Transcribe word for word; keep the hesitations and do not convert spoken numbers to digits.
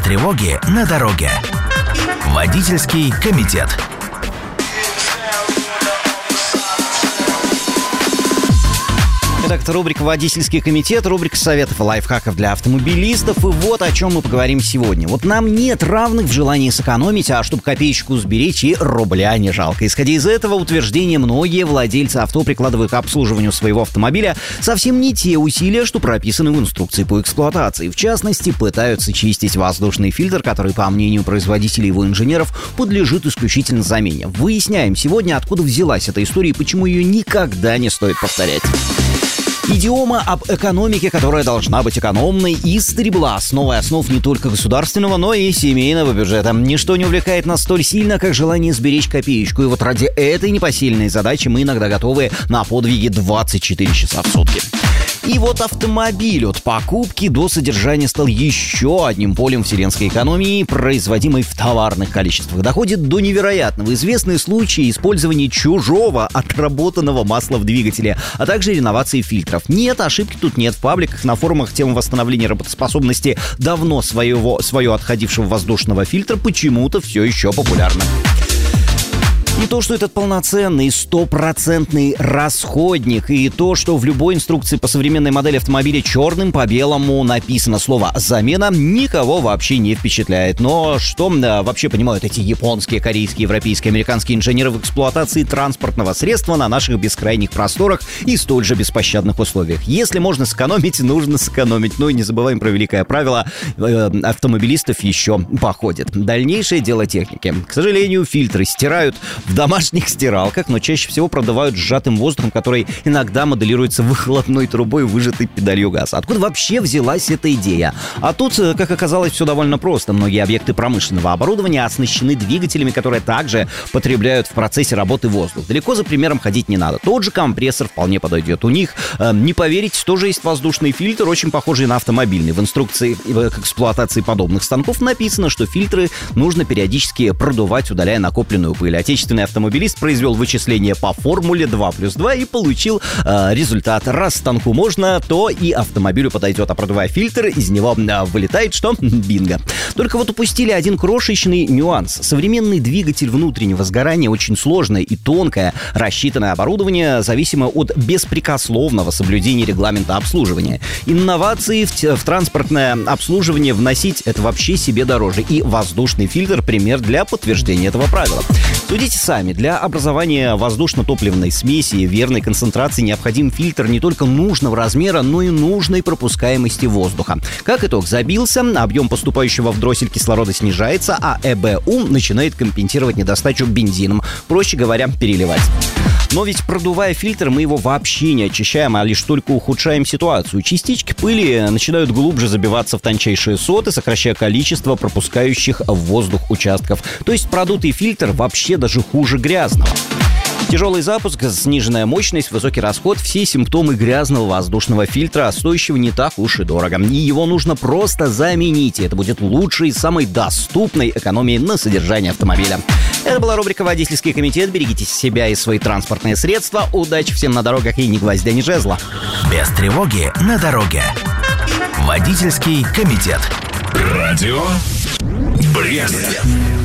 тревоги на дороге. Водительский комитет. Итак, это рубрика «Водительский комитет», рубрика советов и лайфхаков для автомобилистов. И вот о чем мы поговорим сегодня. Вот нам нет равных в желании сэкономить, а чтобы копеечку сберечь, и рубля не жалко. Исходя из этого утверждения, многие владельцы авто прикладывают к обслуживанию своего автомобиля совсем не те усилия, что прописаны в инструкции по эксплуатации. В частности, пытаются чистить воздушный фильтр, который, по мнению производителей и его инженеров, подлежит исключительно замене. Выясняем сегодня, откуда взялась эта история и почему ее никогда не стоит повторять. Идиома об экономике, которая должна быть экономной, истребла основой основ не только государственного, но и семейного бюджета. Ничто не увлекает нас столь сильно, как желание сберечь копеечку. И вот ради этой непосильной задачи мы иногда готовы на подвиги двадцать четыре часа в сутки. И вот автомобиль от покупки до содержания стал еще одним полем вселенской экономии, производимой в товарных количествах. Доходит до невероятного. Известны случаи использования чужого отработанного масла в двигателе, а также реновации фильтров. Нет, ошибки тут нет. В пабликах, на форумах тема восстановления работоспособности давно своего, свое отходившего воздушного фильтра почему-то все еще популярна. И то, что этот полноценный, стопроцентный расходник, и то, что в любой инструкции по современной модели автомобиля черным по белому написано слово «замена», никого вообще не впечатляет. Но что да, вообще понимают эти японские, корейские, европейские, американские инженеры в эксплуатации транспортного средства на наших бескрайних просторах и столь же беспощадных условиях? Если можно сэкономить, нужно сэкономить. Ну и не забываем про великое правило, э, автомобилистов еще походит. Дальнейшее дело техники. К сожалению, фильтры стирают в домашних стиралках, но чаще всего продувают сжатым воздухом, который иногда моделируется выхлопной трубой, выжатой педалью газа. Откуда вообще взялась эта идея? А тут, как оказалось, все довольно просто. Многие объекты промышленного оборудования оснащены двигателями, которые также потребляют в процессе работы воздух. Далеко за примером ходить не надо. Тот же компрессор вполне подойдет. У них, э, не поверите, тоже есть воздушный фильтр, очень похожий на автомобильный. В инструкции к эксплуатации подобных станков написано, что фильтры нужно периодически продувать, удаляя накопленную пыль. Отечественный автомобилист произвел вычисление по формуле два плюс два и получил э, результат. Раз станку можно, то и автомобилю подойдет. А продувая фильтр, из него э, вылетает что? Бинго. Только вот упустили один крошечный нюанс. Современный двигатель внутреннего сгорания очень сложное и тонкое, рассчитанное оборудование, зависимое от беспрекословного соблюдения регламента обслуживания. Инновации в, в транспортное обслуживание вносить — это вообще себе дороже. И воздушный фильтр — пример для подтверждения этого правила. Судите сами, для образования воздушно-топливной смеси верной концентрации необходим фильтр не только нужного размера, но и нужной пропускаемости воздуха. Как итог, забился, объем поступающего в дроссель кислорода снижается, а ЭБУ начинает компенсировать недостачу бензином, проще говоря, переливать. Но ведь, продувая фильтр, мы его вообще не очищаем, а лишь только ухудшаем ситуацию. Частички пыли начинают глубже забиваться в тончайшие соты, сокращая количество пропускающих в воздух участков. То есть продутый фильтр вообще даже хуже грязного. Тяжелый запуск, сниженная мощность, высокий расход — все симптомы грязного воздушного фильтра, стоящего не так уж и дорого. И его нужно просто заменить, и это будет лучшей, самой доступной экономией на содержание автомобиля. Это была рубрика «Водительский комитет». Берегите себя и свои транспортные средства. Удачи всем на дорогах и ни гвоздя, ни жезла. Без тревоги на дороге. Водительский комитет. Радио Брест.